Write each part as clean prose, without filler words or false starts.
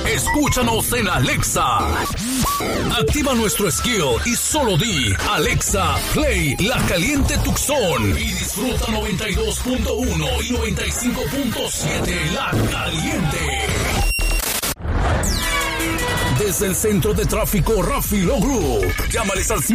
Escúchanos en Alexa. Activa nuestro skill y solo di Alexa, play La Caliente Tucson y disfruta 92.1 y 95.7 La Caliente. Desde el centro de tráfico Rafi Law Group, llámales al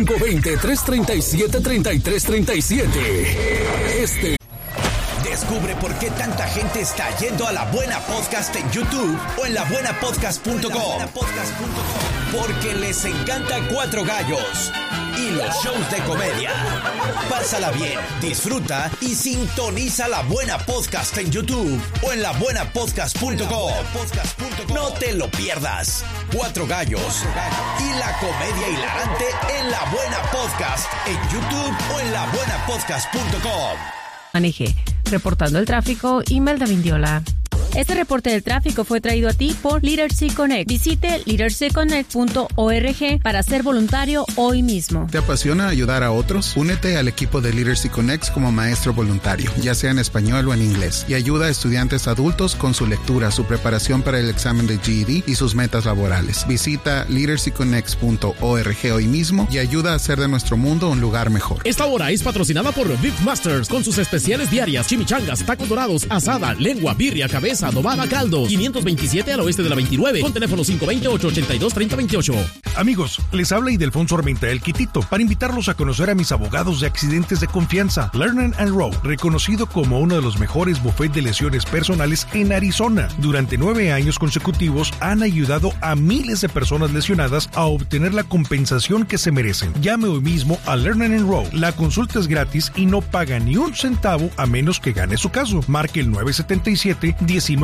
520-337-3337. Descubre por qué tanta gente está yendo a La Buena Podcast en YouTube o en labuenapodcast.com. Porque les encanta Cuatro Gallos y los shows de comedia. Pásala bien, disfruta y sintoniza La Buena Podcast en YouTube o en labuenapodcast.com. No te lo pierdas. Cuatro Gallos y la comedia hilarante en La Buena Podcast en YouTube o en labuenapodcast.com. Maneje. Reportando el tráfico, Imelda Vindiola. Este reporte del tráfico fue traído a ti por Leadership Connect. Visite leadershipconnect.org para ser voluntario hoy mismo. ¿Te apasiona ayudar a otros? Únete al equipo de Leadership Connect como maestro voluntario, ya sea en español o en inglés, y ayuda a estudiantes adultos con su lectura, su preparación para el examen de GED y sus metas laborales. Visita leadershipconnect.org hoy mismo y ayuda a hacer de nuestro mundo un lugar mejor. Esta hora es patrocinada por Beef Masters con sus especiales diarias, chimichangas, tacos dorados, asada, lengua, birria, cabeza, adobada, caldo. 527 al oeste de la 29, con teléfono 520-882-3028. Amigos, les habla Ildefonso Armenta, el Quitito, para invitarlos a conocer a mis abogados de accidentes de confianza. Learn and Row, reconocido como uno de los mejores bufetes de lesiones personales en Arizona. Durante 9 años consecutivos han ayudado a miles de personas lesionadas a obtener la compensación que se merecen. Llame hoy mismo a Learn and Row. La consulta es gratis y no paga ni un centavo a menos que gane su caso. Marque el 977-1900,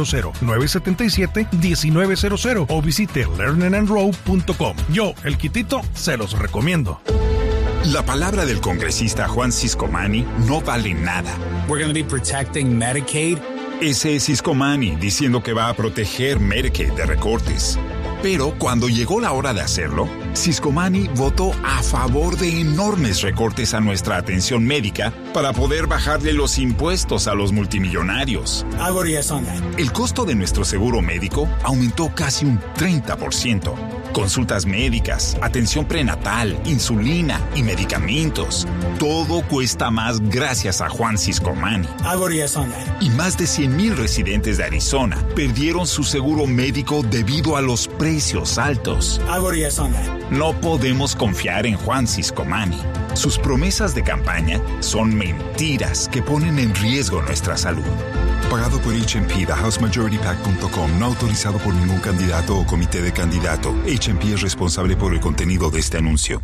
977-1900 o visite learnandrow.com. Yo, el Quitito, se los recomiendo. La palabra del congresista Juan Ciscomani no vale nada. We're going to be protecting Medicaid. Ese es Ciscomani diciendo que va a proteger Medicaid de recortes. Pero cuando llegó la hora de hacerlo, Ciscomani votó a favor de enormes recortes a nuestra atención médica para poder bajarle los impuestos a los multimillonarios. El costo de nuestro seguro médico aumentó casi un 30%. Consultas médicas, atención prenatal, insulina y medicamentos. Todo cuesta más gracias a Juan Ciscomani. Y más de 100,000 residentes de Arizona perdieron su seguro médico debido a los precios altos. No podemos confiar en Juan Ciscomani. Sus promesas de campaña son mentiras que ponen en riesgo nuestra salud. Pagado por HMP, TheHouseMajorityPAC.com, no autorizado por ningún candidato o comité de candidato. HMP es responsable por el contenido de este anuncio.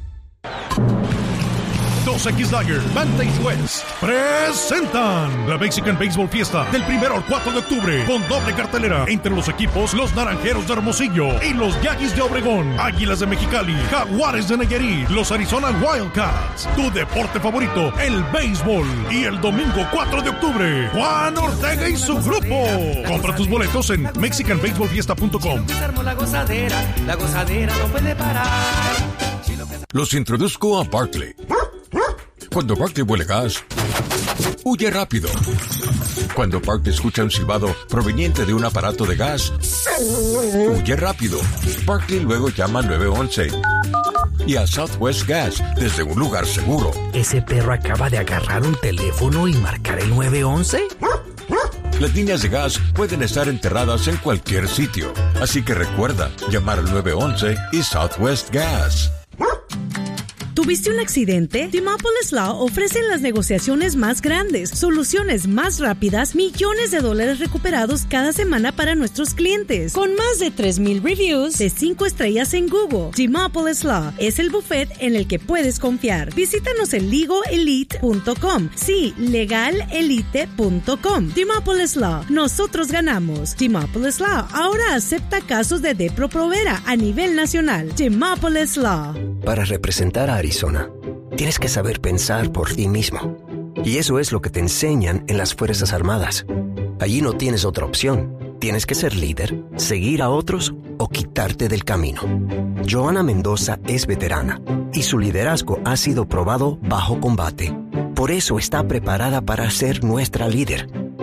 2X Lager, Band West presentan la Mexican Baseball Fiesta del 1 al 4 de octubre con doble cartelera entre los equipos Los Naranjeros de Hermosillo y los Yaquis de Obregón, Águilas de Mexicali, Jaguares de Nayarit, los Arizona Wildcats. Tu deporte favorito, el béisbol. Y el domingo 4 de octubre, Juan Ortega y su grupo. Compra tus boletos en mexicanbaseballfiesta.com. La gozadera no puede parar. Los introduzco a Barkley. Cuando Barkley huele gas, huye rápido. Cuando Barkley escucha un silbado proveniente de un aparato de gas, huye rápido. Barkley luego llama al 911 y a Southwest Gas desde un lugar seguro. ¿Ese perro acaba de agarrar un teléfono y marcar el 911? Las líneas de gas pueden estar enterradas en cualquier sitio, así que recuerda llamar al 911 y Southwest Gas. ¿Tuviste un accidente? Timopolis Law ofrecen las negociaciones más grandes, soluciones más rápidas, millones de dólares recuperados cada semana para nuestros clientes. Con más de 3,000 reviews de 5 estrellas en Google, Timopolis Law es el buffet en el que puedes confiar. Visítanos en legalelite.com. Sí, legalelite.com. Timopolis Law. Nosotros ganamos. Timopolis Law ahora acepta casos de Depro-Provera a nivel nacional. Timopolis Law. Para representar a Arizona, tienes que saber pensar por ti mismo. Y eso es lo que te enseñan en las Fuerzas Armadas. Allí no tienes otra opción. Tienes que ser líder, seguir a otros o quitarte del camino. Johanna Mendoza es veterana y su liderazgo ha sido probado bajo combate. Por eso está preparada para ser nuestra líder.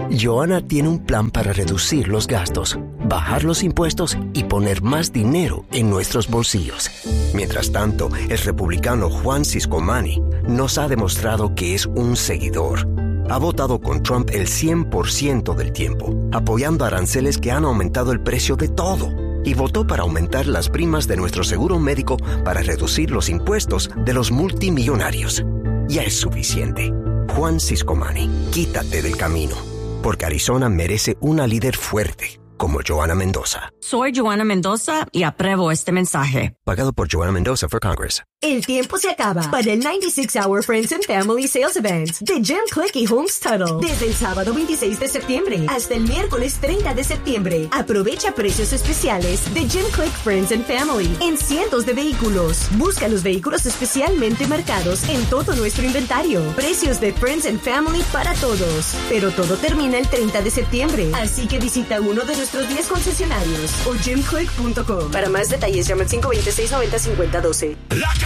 Joanna tiene un plan para reducir los gastos, bajar los impuestos y poner más dinero en nuestros bolsillos. Mientras tanto, el republicano Juan Ciscomani nos ha demostrado que es un seguidor. Ha votado con Trump el 100% del tiempo, apoyando aranceles que han aumentado el precio de todo. Y votó para aumentar las primas de nuestro seguro médico para reducir los impuestos de los multimillonarios. Ya es suficiente. Juan Ciscomani, quítate del camino. Porque Arizona merece una líder fuerte, como Joanna Mendoza. Soy Joanna Mendoza y apruebo este mensaje. Pagado por Joanna Mendoza for Congress. El tiempo se acaba para el 96-Hour Friends and Family Sales Event de Jim Click y Holmes Tuttle. Desde el sábado 26 de septiembre hasta el miércoles 30 de septiembre. Aprovecha precios especiales de Jim Click Friends and Family en cientos de vehículos. Busca los vehículos especialmente marcados en todo nuestro inventario. Precios de Friends and Family para todos. Pero todo termina el 30 de septiembre. Así que visita uno de nuestros 10 concesionarios o jimclick.com. Para más detalles llama al 520-690-5012.